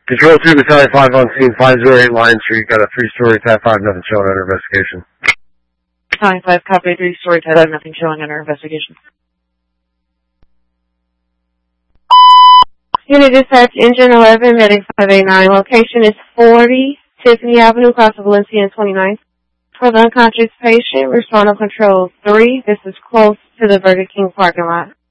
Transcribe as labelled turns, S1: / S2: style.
S1: Control 2, Battalion 5 on scene, 508 Lion Street. Got a 3-story Tab 5, nothing showing under investigation.
S2: Battalion 5, copy 3-story Tab 5, nothing showing under investigation.
S3: Unit dispatch, engine 11, medic 589. Location is 40 Tiffany Avenue, across of Valencia and 29th. For the unconscious patient, respond on control 3. This is close to the Burger King parking lot.